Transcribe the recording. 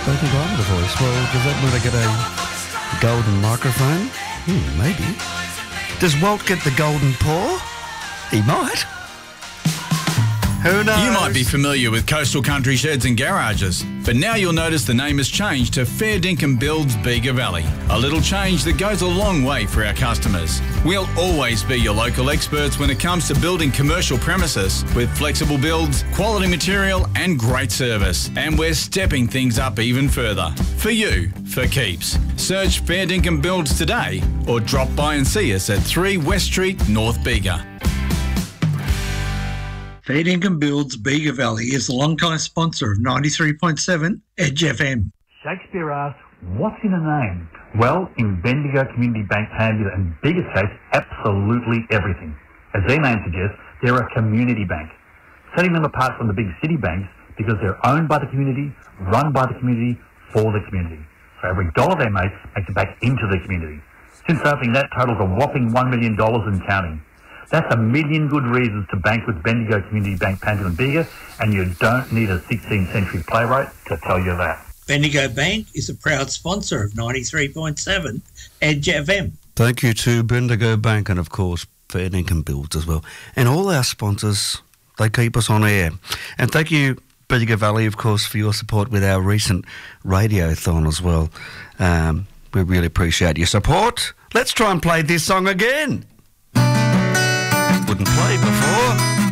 spoken Islander voice. Well, does that mean I get a golden microphone? Maybe. Does Walt get the golden paw? He might. Who knows? You might be familiar with Coastal Country Sheds and Garages, but now you'll notice the name has changed to Fair Dinkum Builds Bega Valley. A little change that goes a long way for our customers. We'll always be your local experts when it comes to building commercial premises with flexible builds, quality material and great service. And we're stepping things up even further. For you, for keeps. Search Fair Dinkum Builds today or drop by and see us at 3 West Street, North Bega. Fair Dinkum Builds Bega Valley is the long-time sponsor of 93.7 Edge FM. Shakespeare asks, what's in a name? Well, in Bendigo Community Bank Pandula and Bega's case, absolutely everything. As their name suggests, they're a community bank, setting them apart from the big city banks because they're owned by the community, run by the community, for the community. So every dollar they make makes it back into the community. Since opening, that totals a whopping $1 million and counting. That's a million good reasons to bank with Bendigo Community Bank Pandula and Bega, and you don't need a 16th century playwright to tell you that. Bendigo Bank is a proud sponsor of 93.7 Edge FM. Thank you to Bendigo Bank and, of course, Fair Dinkum Builds as well. And all our sponsors, they keep us on air. And thank you, Bendigo Valley, of course, for your support with our recent radiothon as well. We really appreciate your support. Let's try and play this song again. Wouldn't play before.